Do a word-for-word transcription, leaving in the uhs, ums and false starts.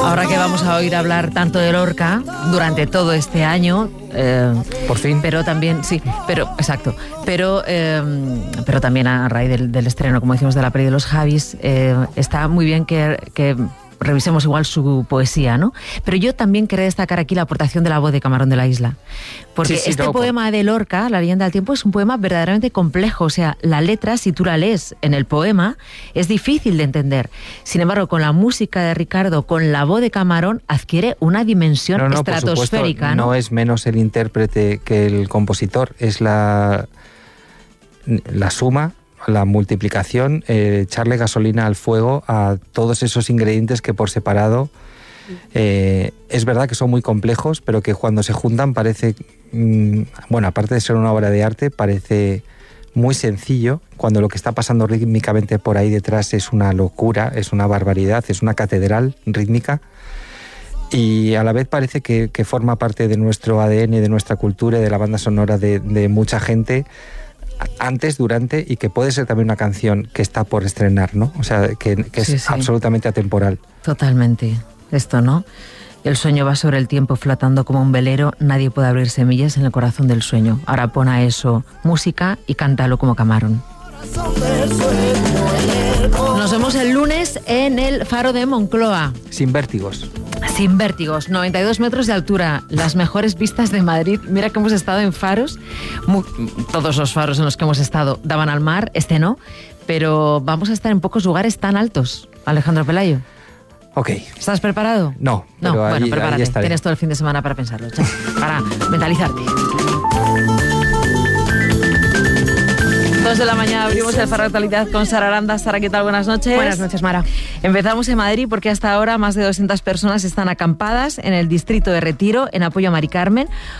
Ahora que vamos a oír hablar tanto de Lorca durante todo este año, eh, por fin, pero también, sí, pero, exacto, pero, eh, pero también a raíz del, del estreno, como decimos, de la peli de los Javis, eh, está muy bien que, que revisemos igual su poesía, ¿no? Pero yo también quería destacar aquí la aportación de la voz de Camarón de la Isla. Porque sí, sí, este no, poema por... de Lorca, La leyenda del tiempo, es un poema verdaderamente complejo. O sea, la letra, si tú la lees en el poema, es difícil de entender. Sin embargo, con la música de Ricardo, con la voz de Camarón, adquiere una dimensión no, no, estratosférica, por supuesto, ¿no? No es menos el intérprete que el compositor, es la, la suma, la multiplicación, eh, echarle gasolina al fuego a todos esos ingredientes que por separado eh, es verdad que son muy complejos, pero que cuando se juntan parece, mmm, bueno, aparte de ser una obra de arte, parece muy sencillo, cuando lo que está pasando rítmicamente por ahí detrás es una locura, es una barbaridad, es una catedral rítmica, y a la vez parece que, que forma parte de nuestro A D N, de nuestra cultura y de la banda sonora de, de mucha gente, antes, durante, y que puede ser también una canción que está por estrenar, ¿no? O sea, que, que es sí, sí. absolutamente atemporal. Totalmente. Esto, ¿no? El sueño va sobre el tiempo flotando como un velero, nadie puede abrir semillas en el corazón del sueño. Ahora pon a eso música y cántalo como Camarón. Nos vemos el lunes en el Faro de Moncloa. Sin vértigos. Sin vértigos, noventa y dos metros de altura, las mejores vistas de Madrid. Mira que hemos estado en faros, muy, todos los faros en los que hemos estado daban al mar, este no, pero vamos a estar en pocos lugares tan altos. Alejandro Pelayo. Ok. ¿Estás preparado? No, no pero bueno, ahí, prepárate. Ahí Tienes todo el fin de semana para pensarlo, chao, para mentalizarte. Dos de la mañana abrimos el Faro de Actualidad con Sara Aranda. Sara, ¿qué tal? Buenas noches. Buenas noches, Mara. Empezamos en Madrid porque hasta ahora más de doscientas personas están acampadas en el distrito de Retiro en apoyo a Mari Carmen.